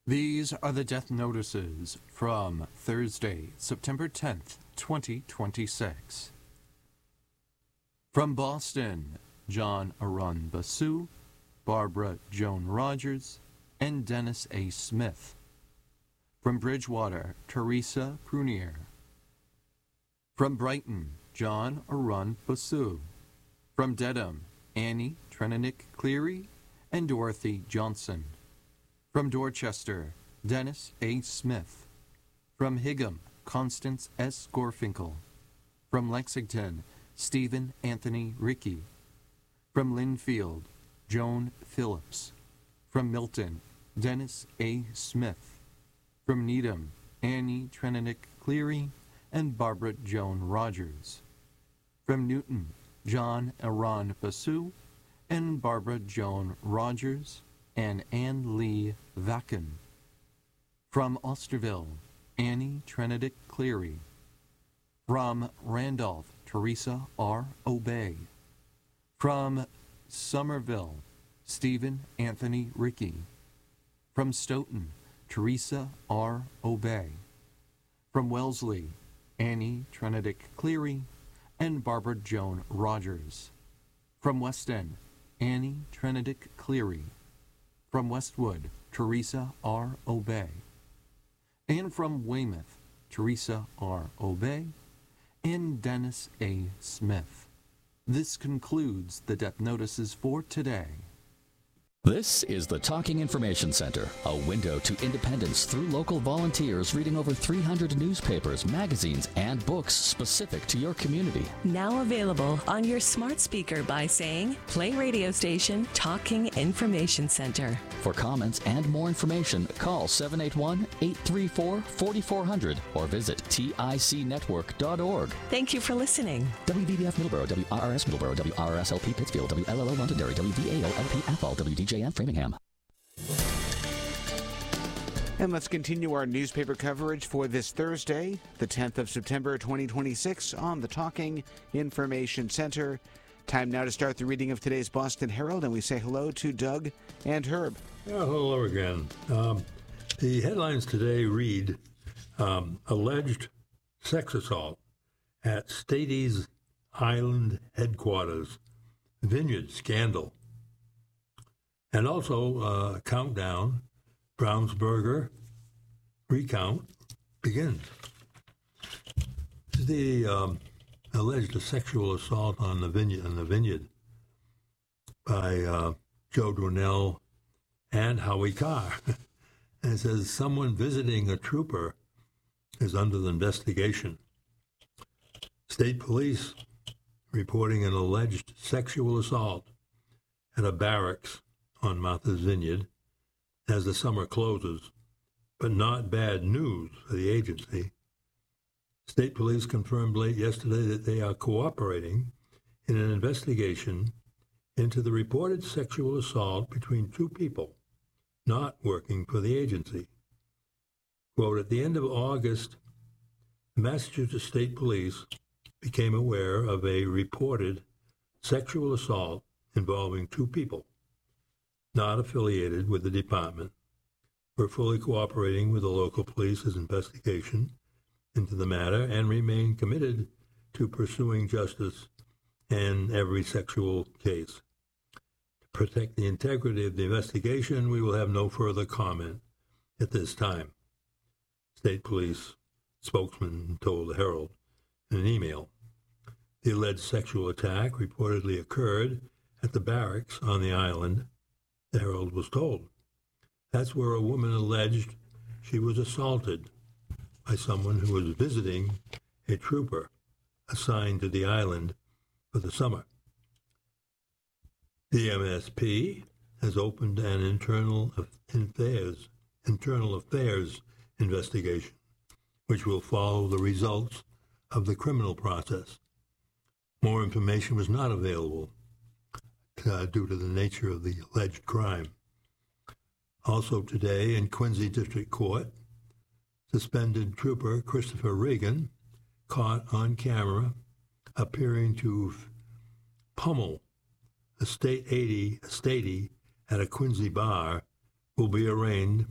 These are the death notices from Thursday, September 10th, 2026. From Boston, John Arun Basu, Barbara Joan Rogers, and Dennis A. Smith. From Bridgewater, Teresa Prunier. From Brighton, John Arun Basu. From Dedham, Annie Treninick Cleary and Dorothy Johnson. From Dorchester, Dennis A. Smith. From Higham, Constance S. Gorfinkel. From Lexington, Stephen Anthony Rickey. From Linfield, Joan Phillips. From Milton, Dennis A. Smith. From Needham, Annie Treninick Cleary and Barbara Joan Rogers. From Newton, John Arun Basu and Barbara Joan Rogers and Ann Lee Vacken. From Osterville, Annie Treninick Cleary. From Randolph, Teresa R. Obey. From Somerville, Stephen Anthony Rickey. From Stoughton, Teresa R. Obey. From Wellesley, Annie Treninick Cleary and Barbara Joan Rogers. From West End, Annie Treninick Cleary. From Westwood, Teresa R. Obey. And from Weymouth, Teresa R. Obey and Dennis A. Smith. This concludes the death notices for today. This is the Talking Information Center, a window to independence through local volunteers reading over 300 newspapers, magazines, and books specific to your community. Now available on your smart speaker by saying, play radio station Talking Information Center. For comments and more information, call 781-834-4400 or visit ticnetwork.org. Thank you for listening. WVBF Middleborough, WRRS Middleborough, WRSLP Pittsfield, WLLO Londonderry, WVAO LP Athol, WDJN Framingham. And let's continue our newspaper coverage for this Thursday, the 10th of September 2026 on the Talking Information Center. Time now to start the reading of today's Boston Herald, and we say hello to Doug and Herb. Hello again. The headlines today read, alleged sex assault at Stady's Island headquarters, Vineyard scandal. And also, countdown, Brownsburger recount begins. The alleged sexual assault on the vineyard by Joe Durnell and Howie Carr. And it says someone visiting a trooper is under the investigation. State police reporting an alleged sexual assault at a barracks on Martha's Vineyard as the summer closes, but not bad news for the agency. State police confirmed late yesterday that they are cooperating in an investigation into the reported sexual assault between two people not working for the agency. Quote, at the end of August, the Massachusetts State Police became aware of a reported sexual assault involving two people not affiliated with the department. We're fully cooperating with the local police's investigation into the matter and remain committed to pursuing justice in every sexual case. To protect the integrity of the investigation, we will have no further comment at this time. State Police spokesman told the Herald in an email. The alleged sexual attack reportedly occurred at the barracks on the island, the Herald was told. That's where a woman alleged she was assaulted by someone who was visiting a trooper assigned to the island for the summer. The MSP has opened an internal affairs investigation, which will follow the results of the criminal process. More information was not available due to the nature of the alleged crime. Also today in Quincy District Court, suspended trooper Christopher Reagan, caught on camera appearing to pummel a statey at a Quincy bar, will be arraigned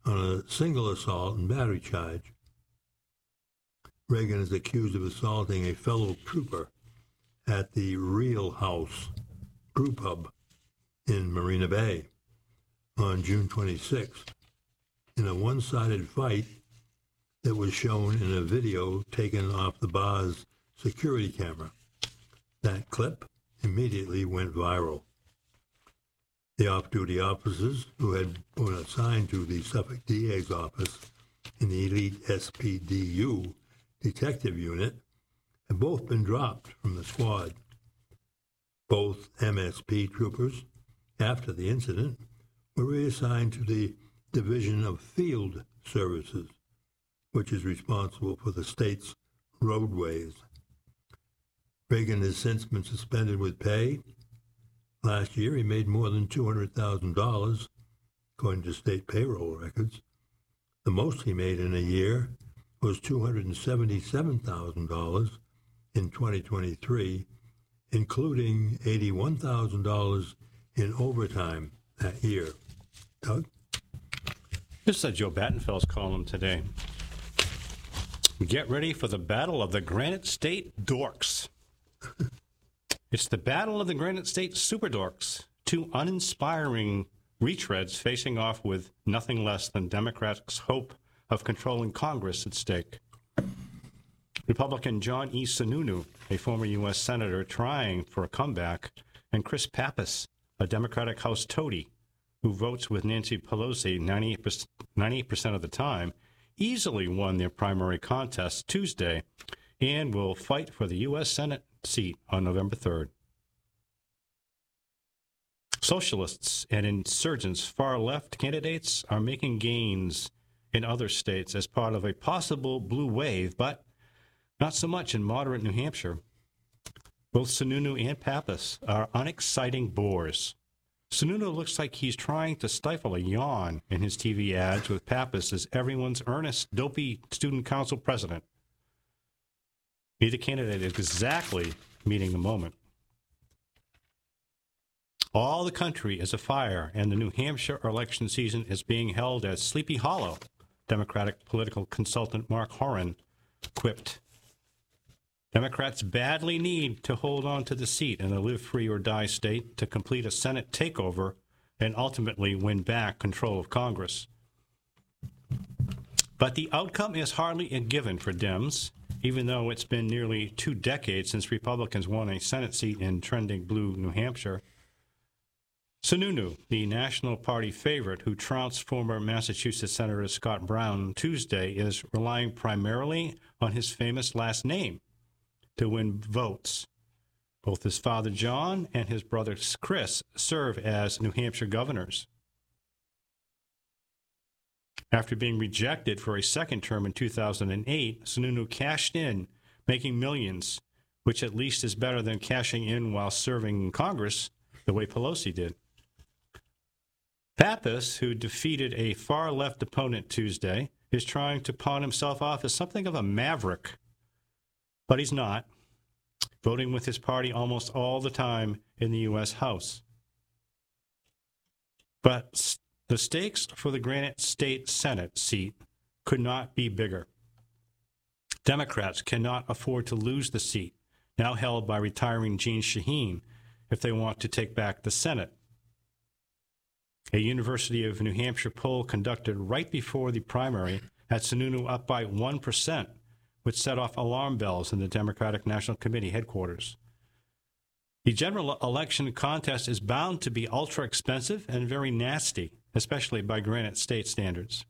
on a single assault and battery charge. Reagan is accused of assaulting a fellow trooper at the Real House Brew Pub in Marina Bay on June 26th in a one-sided fight that was shown in a video taken off the bar's security camera. That clip immediately went viral. The off-duty officers who had been assigned to the Suffolk DA's office in the elite SPDU detective unit have both been dropped from the squad. Both MSP troopers, after the incident, were reassigned to the Division of Field Services, which is responsible for the state's roadways. Reagan has since been suspended with pay. Last year, he made more than $200,000, according to state payroll records. The most he made in a year was $277,000 in 2023, including $81,000 in overtime that year. Doug? This is Joe Battenfeld's column today. Get ready for the battle of the Granite State Dorks. It's the battle of the Granite State Super Dorks, two uninspiring retreads facing off with nothing less than Democrats' hope of controlling Congress at stake. Republican John E. Sununu, a former U.S. Senator trying for a comeback, and Chris Pappas, a Democratic House toady who votes with Nancy Pelosi 98% of the time, easily won their primary contest Tuesday and will fight for the U.S. Senate seat on November 3rd. Socialists and insurgents far-left candidates are making gains in other states as part of a possible blue wave, but not so much in moderate New Hampshire. Both Sununu and Pappas are unexciting bores. Sununu looks like he's trying to stifle a yawn in his TV ads, with Pappas as everyone's earnest, dopey student council president. Neither candidate is exactly meeting the moment. All the country is afire, and the New Hampshire election season is being held at Sleepy Hollow, Democratic political consultant Mark Horan quipped. Democrats badly need to hold on to the seat in a live free or die state to complete a Senate takeover and ultimately win back control of Congress. But the outcome is hardly a given for Dems, even though it's been nearly 2 decades since Republicans won a Senate seat in trending blue New Hampshire. Sununu, the National Party favorite who trounced former Massachusetts Senator Scott Brown Tuesday, is relying primarily on his famous last name to win votes. Both his father John and his brother Chris serve as New Hampshire governors. After being rejected for a second term in 2008, Sununu cashed in, making millions, which at least is better than cashing in while serving in Congress the way Pelosi did. Pappas, who defeated a far-left opponent Tuesday, is trying to pawn himself off as something of a maverick. But he's not, voting with his party almost all the time in the U.S. House. But the stakes for the Granite State Senate seat could not be bigger. Democrats cannot afford to lose the seat, now held by retiring Jeanne Shaheen, if they want to take back the Senate. A University of New Hampshire poll conducted right before the primary had Sununu up by 1%, which set off alarm bells in the Democratic National Committee headquarters. The general election contest is bound to be ultra expensive and very nasty, especially by Granite State standards.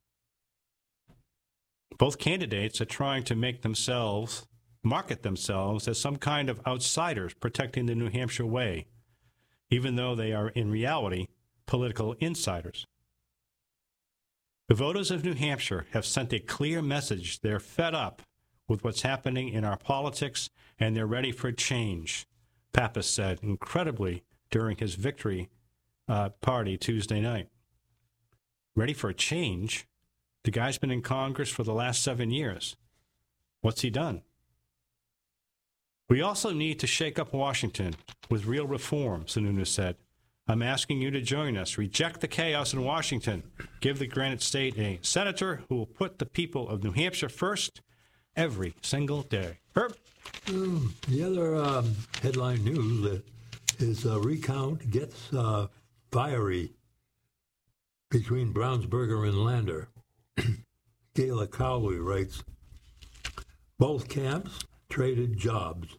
Both candidates are trying to market themselves as some kind of outsiders protecting the New Hampshire way, even though they are in reality political insiders. The voters of New Hampshire have sent a clear message. They're fed up with what's happening in our politics, and they're ready for change, Pappas said incredibly during his victory party Tuesday night. Ready for a change? The guy's been in Congress for the last 7 years. What's he done? We also need to shake up Washington with real reform, Sununu said. I'm asking you to join us. Reject the chaos in Washington. give the Granite State a senator who will put the people of New Hampshire first every single day. Herb? The other headline news is a recount gets fiery between Brownsburger and Lander. Gayla Cowley writes, both camps traded jabs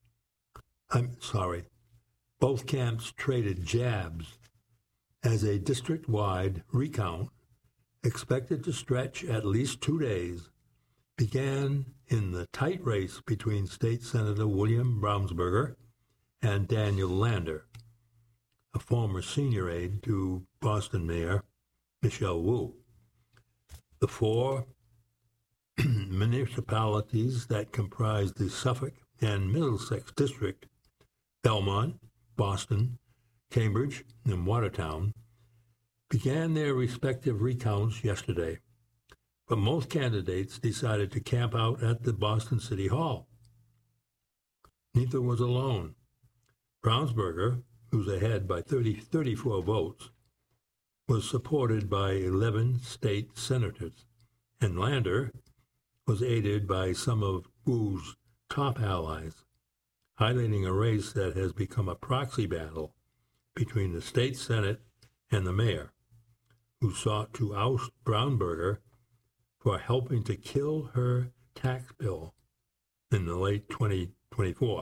as a district-wide recount expected to stretch at least 2 days began in the tight race between State Senator William Brownsburger and Daniel Lander, a former senior aide to Boston Mayor Michelle Wu. The 4 municipalities that comprise the Suffolk and Middlesex district, Belmont, Boston, Cambridge, and Watertown, began their respective recounts yesterday, but most candidates decided to camp out at the Boston City Hall. Neither was alone. Brownsburger, who's ahead by 34 votes, was supported by 11 state senators, and Lander was aided by some of Wu's top allies, highlighting a race that has become a proxy battle between the state Senate and the mayor, who sought to oust Brownsburger for helping to kill her tax bill in the late 2024.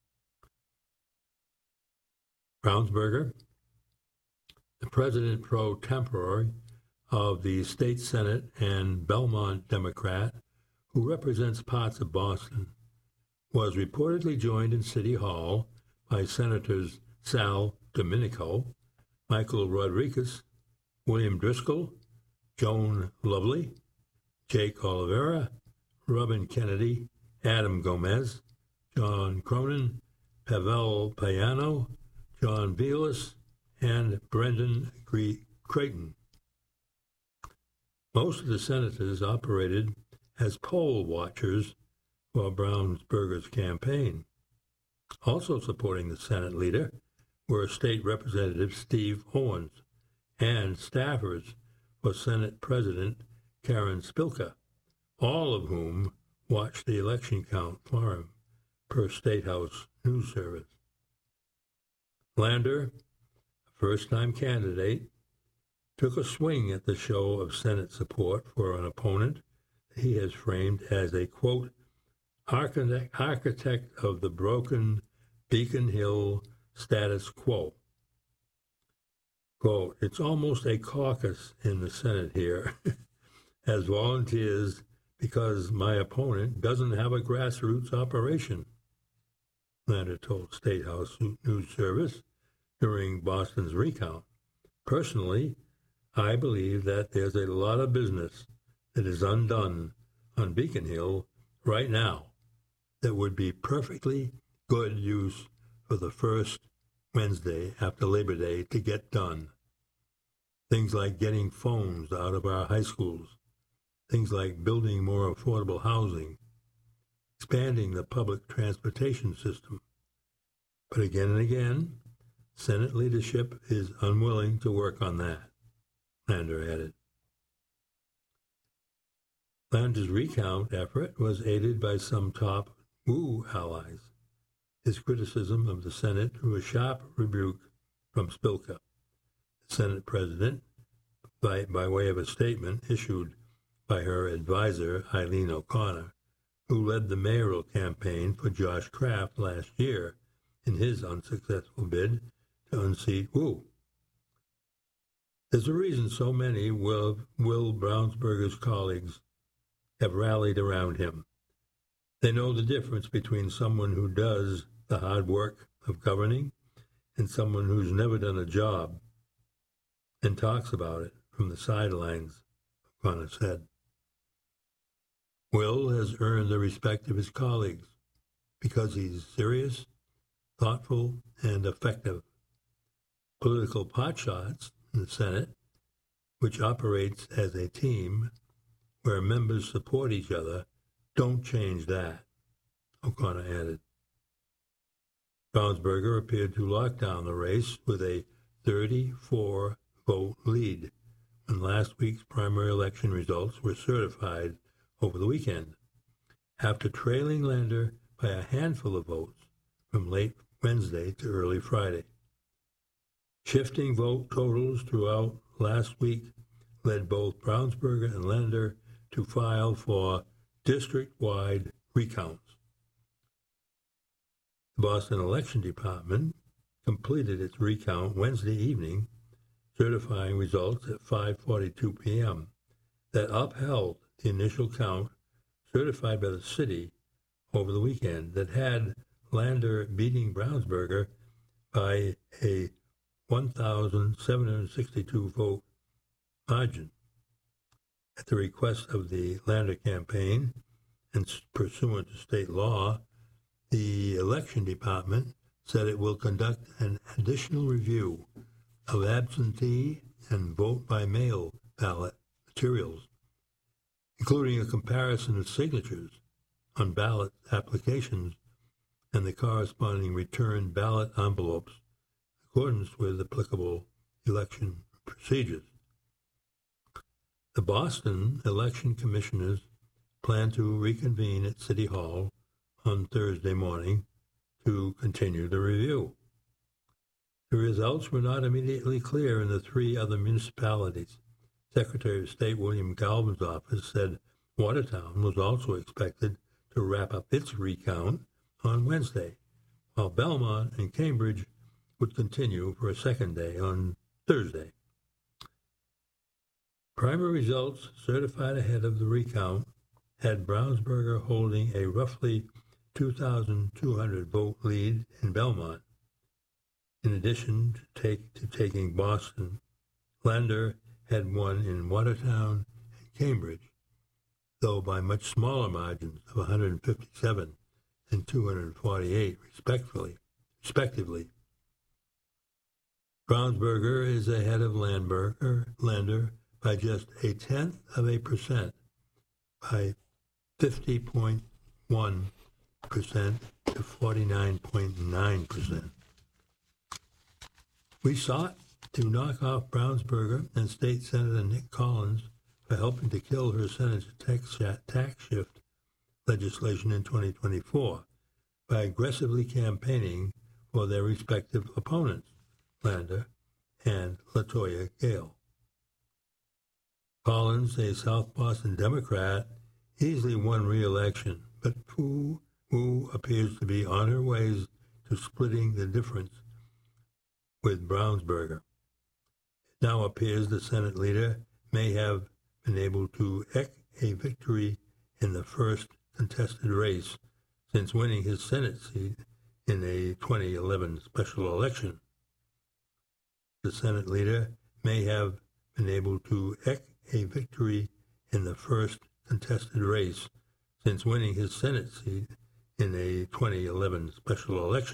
Brownsburger, the president pro tempore of the state Senate and Belmont Democrat, who represents parts of Boston, was reportedly joined in City Hall by Senators Sal Domenico, Michael Rodriguez, William Driscoll, Joan Lovely, Jake Oliveira, Robin Kennedy, Adam Gomez, John Cronin, Pavel Payano, John Velas, and Brendan Creighton. Most of the senators operated as poll watchers for Brownsburger's campaign. Also supporting the Senate leader were State Representative Steve Owens and staffers for Senate President Karen Spilka, all of whom watched the election count for him, per State House News Service. Lander, a first-time candidate, took a swing at the show of Senate support for an opponent he has framed as a, quote, architect of the broken Beacon Hill status quo. Quote, it's almost a caucus in the Senate here as volunteers because my opponent doesn't have a grassroots operation, Lander told State House News Service during Boston's recount. Personally, I believe that there's a lot of business that is undone on Beacon Hill right now that would be perfectly good use for the first Wednesday after Labor Day to get done. Things like getting phones out of our high schools, things like building more affordable housing, expanding the public transportation system. But again and again, Senate leadership is unwilling to work on that, Lander added. Lander's recount effort was aided by some top Wu allies. His criticism of the Senate drew a sharp rebuke from Spilka, the Senate president, by way of a statement issued by her advisor, Eileen O'Connor, who led the mayoral campaign for Josh Kraft last year in his unsuccessful bid to unseat Wu. There's a reason so many Will Brownsburger's colleagues have rallied around him. They know the difference between someone who does the hard work of governing and someone who's never done a job and talks about it from the sidelines, O'Connor said. Will has earned the respect of his colleagues because he's serious, thoughtful, and effective. Political potshots in the Senate, which operates as a team where members support each other, don't change that, O'Connor added. Brownsburger appeared to lock down the race with a 34-vote lead when and last week's primary election results were certified over the weekend, after trailing Lander by a handful of votes from late Wednesday to early Friday. Shifting vote totals throughout last week led both Brownsberger and Lander to file for district-wide recounts. The Boston Election Department completed its recount Wednesday evening, certifying results at 5:42 p.m. that upheld the initial count certified by the city over the weekend that had Lander beating Brownsberger by a 1,762 vote margin. At the request of the Lander campaign and pursuant to state law, the election department said it will conduct an additional review of absentee and vote-by-mail ballot materials, including a comparison of signatures on ballot applications and the corresponding returned ballot envelopes in accordance with applicable election procedures. The Boston election commissioners plan to reconvene at City Hall on Thursday morning to continue the review. The results were not immediately clear in the three other municipalities. Secretary of State William Galvin's office said Watertown was also expected to wrap up its recount on Wednesday, while Belmont and Cambridge would continue for a second day on Thursday. Primary results certified ahead of the recount had Brownsberger holding a roughly 2,200 vote lead in Belmont. In addition to taking Boston, Lander had won in Watertown and Cambridge, though by much smaller margins of 157 and 248 respectively. Brownsberger is ahead of Lander by just 0.1% by 50.1% to 49.9%. We sought to knock off Brownsberger and State Senator Nick Collins for helping to kill her Senate's tax shift legislation in 2024 by aggressively campaigning for their respective opponents, Lander and LaToya Gale. Collins, a South Boston Democrat, easily won re-election, but Wu appears to be on her ways to splitting the difference with Brownsberger. It now appears the Senate leader may have been able to eke a victory in the first contested race since winning his Senate seat in a 2011 special election. The Senate leader may have been able to eke a victory in the first contested race since winning his Senate seat in a 2011 special election.